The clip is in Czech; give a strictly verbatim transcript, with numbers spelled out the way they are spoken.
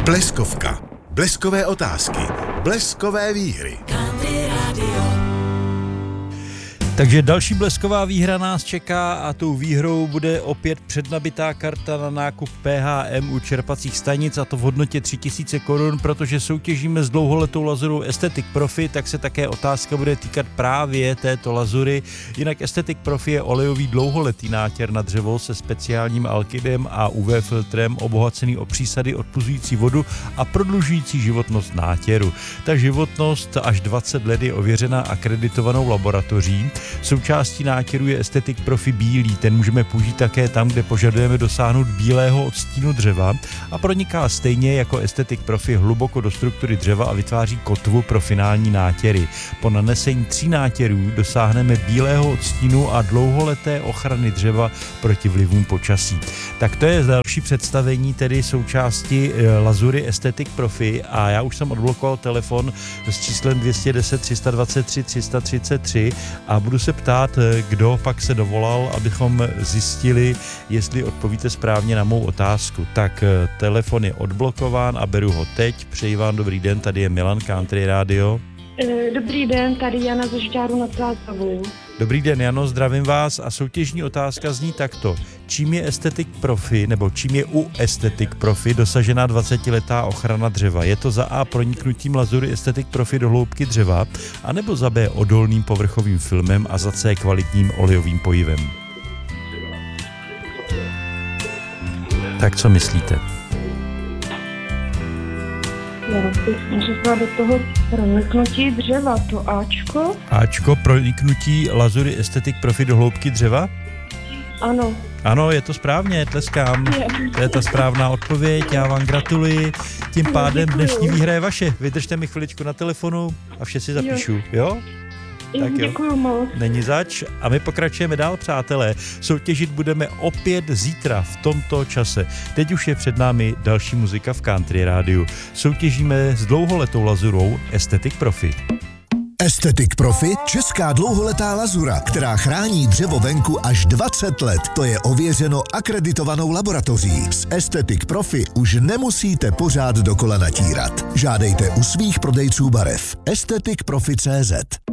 Bleskovka. Bleskové otázky. Bleskové výhry. Takže další blesková výhra nás čeká a tou výhrou bude opět přednabitá karta na nákup P H M u čerpacích stanic, a to v hodnotě tři tisíce korun, protože soutěžíme s dlouholetou lazurou Aesthetic Profi, tak se také otázka bude týkat právě této lazury. Jinak Aesthetic Profi je olejový dlouholetý nátěr na dřevo se speciálním alkydem a U V filtrem, obohacený o přísady odpuzující vodu a prodlužující životnost nátěru. Ta životnost až dvacet let je ověřena akreditovanou laboratoří. Součástí nátěru je Aesthetic Profi bílý, ten můžeme použít také tam, kde požadujeme dosáhnout bílého odstínu dřeva a proniká stejně jako Aesthetic Profi hluboko do struktury dřeva a vytváří kotvu pro finální nátěry. Po nanesení tří nátěrů dosáhneme bílého odstínu a dlouholeté ochrany dřeva proti vlivům počasí. Tak to je další představení tedy součásti lazury Aesthetic Profi a já už jsem odblokoval telefon s číslem dvě stě deset, tři sta dvacet tři, tři sta třicet tři a budu se ptát, kdo pak se dovolal, abychom zjistili, jestli odpovíte správně na mou otázku. Tak telefon je odblokován a beru ho teď. Přeji vám dobrý den, tady je Milan, Country Radio. Dobrý den, tady Jana ze Žďáru nad Záclavou. Dobrý den, Jano, zdravím vás a soutěžní otázka zní takto. Čím je Aesthetic Profi, nebo čím je u Aesthetic Profi dosažená dvacetiletá ochrana dřeva? Je to za A proniknutím lazury Aesthetic Profi do hloubky dřeva, anebo za B odolným povrchovým filmem a za C kvalitním olejovým pojivem? Tak co myslíte? Já bych řekla do toho proniknutí dřeva, to Ačko. Ačko, proniknutí lazury Aesthetic Profi do hloubky dřeva? Ano. Ano, je to správně, tleskám. To je ta správná odpověď, já vám gratuluji. Tím pádem dnešní výhra je vaše. Vydržte mi chviličku na telefonu a vše si zapíšu, jo? Tak jo. Děkuju moc. Není zač a my pokračujeme dál, přátelé. Soutěžit budeme opět zítra v tomto čase. Teď už je před námi další muzika v Country Rádiu. Soutěžíme s dlouholetou lazurou Aesthetic Profi. Aesthetic Profi, česká dlouholetá lazura, která chrání dřevo venku až dvacet let. To je ověřeno akreditovanou laboratoří. S Aesthetic Profi už nemusíte pořád dokola natírat. Žádejte u svých prodejců barev. aesthetic profi tečka cé zet